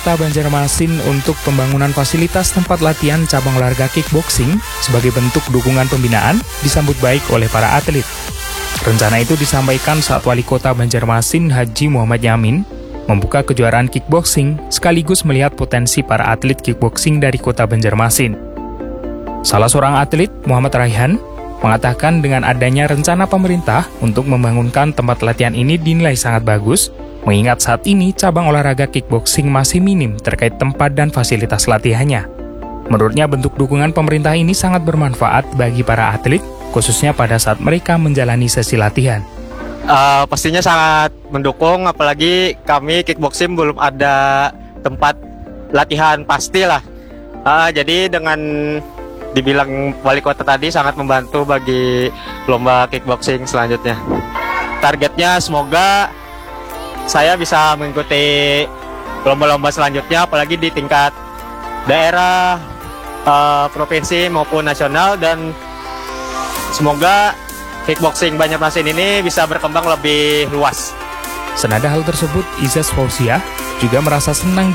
Kota Banjarmasin untuk pembangunan fasilitas tempat latihan cabang olahraga kickboxing sebagai bentuk dukungan pembinaan disambut baik oleh para atlet. Rencana itu disampaikan saat Wali Kota Banjarmasin Haji Muhammad Yamin membuka kejuaraan kickboxing sekaligus melihat potensi para atlet kickboxing dari Kota Banjarmasin. Salah seorang atlet, Muhammad Raihan, mengatakan dengan adanya rencana pemerintah untuk membangunkan tempat latihan ini dinilai sangat bagus, mengingat saat ini cabang olahraga kickboxing masih minim terkait tempat dan fasilitas latihannya. Menurutnya bentuk dukungan pemerintah ini sangat bermanfaat bagi para atlet, khususnya pada saat mereka menjalani sesi latihan. Pastinya sangat mendukung, apalagi kami kickboxing belum ada tempat latihan pastilah. Jadi dengan dibilang wali kota tadi sangat membantu bagi lomba kickboxing selanjutnya. Targetnya semoga saya bisa mengikuti lomba-lomba selanjutnya, apalagi di tingkat daerah, provinsi maupun nasional, dan semoga kickboxing Banjarmasin ini bisa berkembang lebih luas. Senada hal tersebut, Izas Fauziah juga merasa senang